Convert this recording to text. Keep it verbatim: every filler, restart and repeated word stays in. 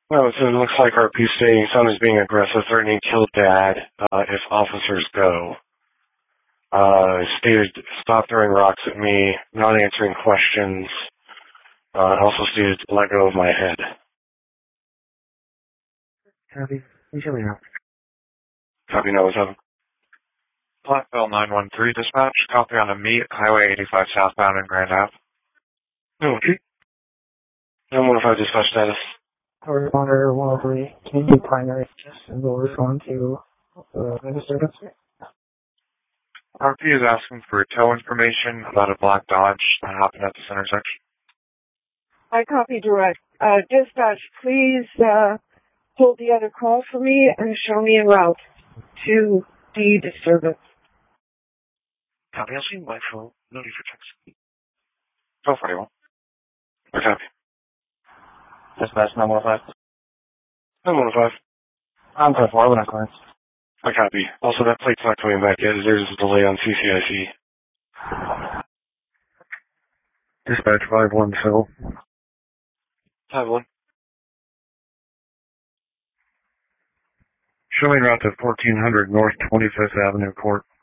No, so it looks like R P stating son is being aggressive, threatening to kill dad uh, if officers go. Uh, stated stop throwing rocks at me, not answering questions. Uh, also stated let go of my head. Copy. You should leave out. Copy, no, what's up? Platteville nine one three dispatch, copy on a meet, Highway eighty-five southbound in Grand Ave. Okay. nine one five dispatch status. Or monitor one oh three, can you do primary and we'll respond to uh, the disturbance? R P is asking for tow information about a black Dodge that happened at this intersection. I copy direct. Uh, dispatch, please uh, hold the other call for me and show me a route to the disturbance. Copy, I'll see my phone. No need for text. twelve forty-one. I copy. Dispatch nine one five. nine one five. I'm ten four, we're not clearance. I copy. Also, that plate's not coming back yet. There's a delay on C C I C. Dispatch five one, Phil. five one. Showing route to fourteen hundred North twenty-fifth Avenue Court.